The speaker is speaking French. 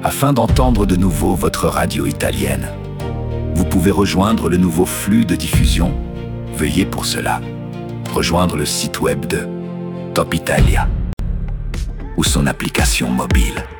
afin d'entendre de nouveau votre radio italienne. Vous pouvez rejoindre le nouveau flux de diffusion. Veuillez pour cela rejoindre le site web de Top Italia ou son application mobile.